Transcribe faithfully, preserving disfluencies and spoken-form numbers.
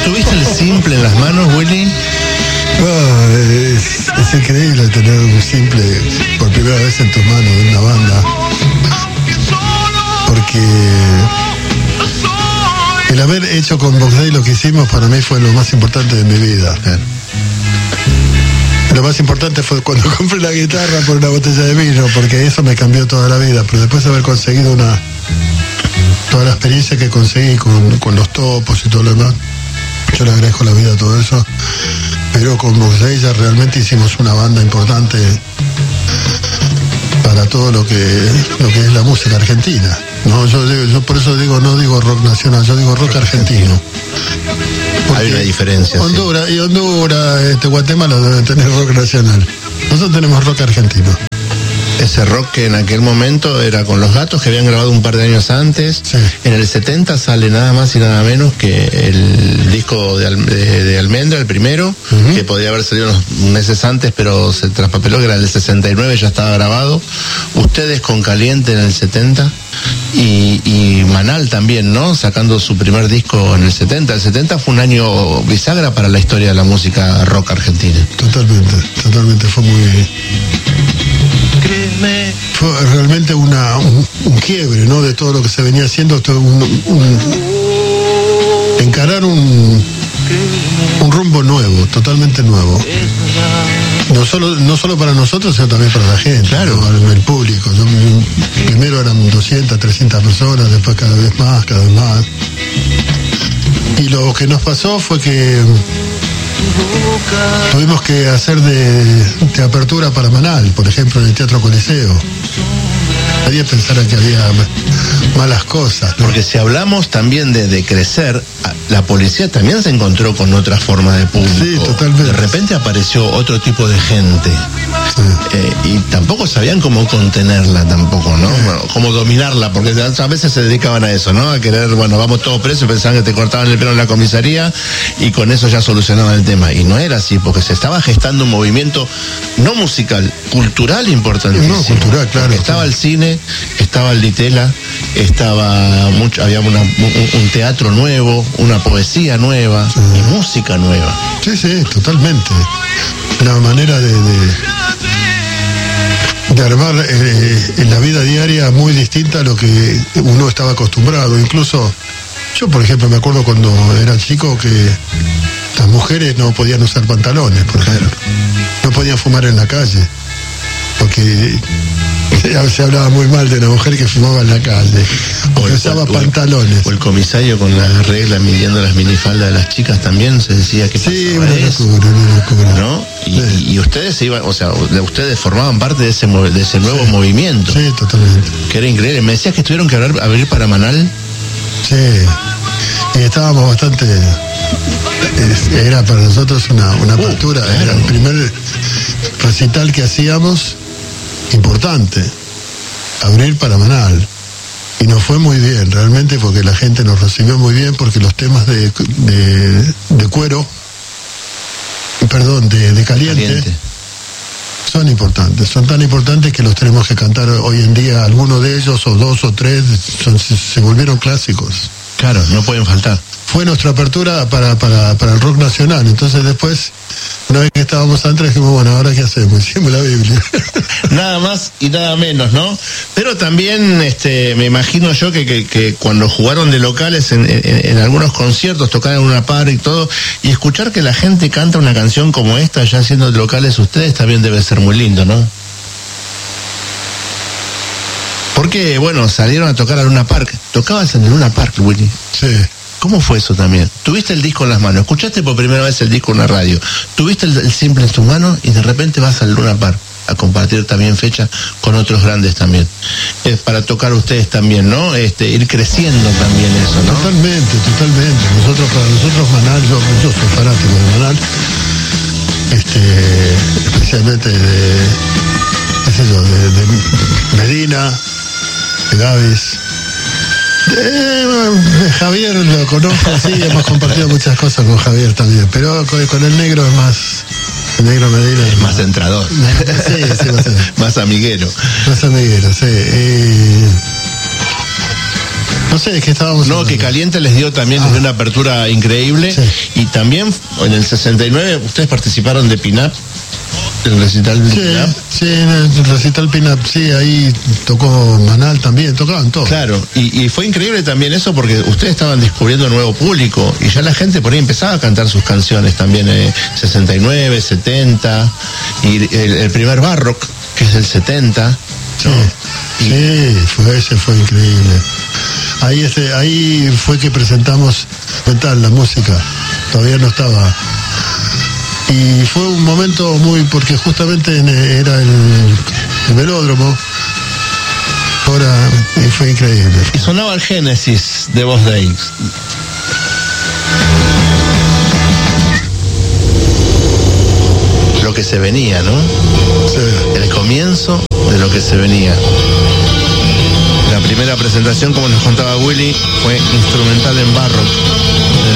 ¿Tuviste el simple en las manos, Willy? No, es, es increíble tener un simple por primera vez en tus manos de una banda. Porque el haber hecho con Box Day lo que hicimos para mí fue lo más importante de mi vida. Lo más importante fue cuando compré la guitarra por una botella de vino, porque eso me cambió toda la vida. Pero después de haber conseguido una toda la experiencia que conseguí con, con los topos y todo lo demás, yo le agradezco la vida a todo eso. Pero con Box Day ya realmente hicimos una banda importante para todo lo que lo que es la música argentina. No, yo, yo por eso digo, no digo rock nacional, yo digo rock argentino. Hay una diferencia. Honduras, sí. Y Honduras, este, Guatemala deben tener rock nacional. Nosotros tenemos rock argentino. Ese rock que en aquel momento era con Los Gatos, que habían grabado un par de años antes. Sí. En el setenta sale nada más y nada menos que el disco de, Al, de, de Almendra, el primero, uh-huh. que podía haber salido unos meses antes, pero se traspapeló, que era el sesenta y nueve, ya estaba grabado. Ustedes con Caliente en el setenta. Y, y Manal también, ¿no? Sacando su primer disco en el setenta. El setenta fue un año bisagra para la historia de la música rock argentina. Totalmente, totalmente. Fue muy... Fue realmente una, un, un quiebre, ¿no? De todo lo que se venía haciendo. Todo un, un, encarar un, un rumbo nuevo, totalmente nuevo. No solo, no solo para nosotros, sino también para la gente, claro, ¿no? El público. Yo, primero eran doscientas, trescientas personas, después cada vez más, cada vez más. Y lo que nos pasó fue que tuvimos que hacer de, de apertura para Manal, por ejemplo, en el Teatro Coliseo. Nadie pensara que había malas cosas, ¿no? Porque si hablamos también de, de crecer, la policía también se encontró con otra forma de público. Sí, totalmente. De repente apareció otro tipo de gente. Sí. Eh, y tampoco sabían cómo contenerla tampoco, ¿no? Sí. Bueno, cómo dominarla, porque a veces se dedicaban a eso, ¿no? A querer, bueno, vamos todos presos, pensaban que te cortaban el pelo en la comisaría y con eso ya solucionaban el tema. Y no era así, porque se estaba gestando un movimiento no musical, cultural importantísimo. No, cultural, claro. Estaba sí. el cine, estaba el Ditela, estaba mucho, había una, un, un teatro nuevo, una poesía nueva, sí. y música nueva. Sí, sí, totalmente. La manera de, de, de armar eh, en la vida diaria muy distinta a lo que uno estaba acostumbrado. Incluso yo, por ejemplo, me acuerdo cuando era chico que las mujeres no podían usar pantalones, por ejemplo. No podían fumar en la calle, porque se hablaba muy mal de una mujer que fumaba en la calle, o que usaba pantalones. O el comisario con la regla midiendo las minifaldas de las chicas también se decía que sí, pasaba una eso, locura, una locura. ¿no? Y, sí. y ustedes se iban, o sea, ustedes formaban parte de ese de ese nuevo sí. movimiento. Sí, totalmente. Que era increíble. Me decías que tuvieron que abrir, abrir para Manal. Sí. Y estábamos bastante... Era para nosotros una, una apertura, uh, claro. Era el primer recital que hacíamos importante, abrir para Manal, y nos fue muy bien realmente, porque la gente nos recibió muy bien, porque los temas de de, de cuero, perdón, de, de caliente, caliente son importantes, son tan importantes que los tenemos que cantar hoy en día, algunos de ellos, o dos o tres, son, se, se volvieron clásicos. Claro, no pueden faltar. Fue nuestra apertura para, para, para el rock nacional. Entonces después, una vez que estábamos antes, dijimos, bueno, ¿ahora qué hacemos? Hicimos la Biblia. Nada más y nada menos, ¿no? Pero también este, me imagino yo que, que, que cuando jugaron de locales en, en, en algunos conciertos, tocaron en una par y todo, y escuchar que la gente canta una canción como esta, ya siendo de locales ustedes, también debe ser muy lindo, ¿no? Porque, bueno, salieron a tocar a Luna Park. Tocabas en el Luna Park, Willy. Sí. ¿Cómo fue eso también? Tuviste el disco en las manos, escuchaste por primera vez el disco en la radio, tuviste el, el simple en tus manos y de repente vas al Luna Park a compartir también fecha con otros grandes también. Es para tocar ustedes también, ¿no? Este, ir creciendo también eso, ¿no? Totalmente, totalmente. Nosotros, para nosotros Manal, yo, yo soy fanático de Manal, este, especialmente de, qué sé yo, de, de Medina, de Gavis. Eh, Javier lo conozco, sí, hemos compartido muchas cosas con Javier también, pero con, con el negro es más, el negro Medina es más entrador, sí, sí, más, más amiguero, más amiguero, sí. Eh, No sé, es que estábamos... No, que Caliente les dio también, ah. les dio una apertura increíble. Sí. Y también en el sesenta y nueve ustedes participaron de Pin Up, el recital sí, Pin Up. Sí, en el recital Pin Up, sí, ahí tocó Manal también, tocaban todos. Claro, y, y fue increíble también eso porque ustedes estaban descubriendo nuevo público y ya la gente por ahí empezaba a cantar sus canciones también, eh, sesenta y nueve, setenta, y el, el primer Barrock, que es del setenta. ¿no? Sí, y... sí, fue, ese fue increíble. Ahí, este, ahí fue que presentamos Metal, la música, todavía no estaba. Y fue un momento muy, porque justamente era el, el velódromo, ahora y fue increíble. Y sonaba el Génesis de Boss Day. Lo que se venía, ¿no? Sí. El comienzo de lo que se venía. La primera presentación, como nos contaba Willy, fue instrumental en Barrock.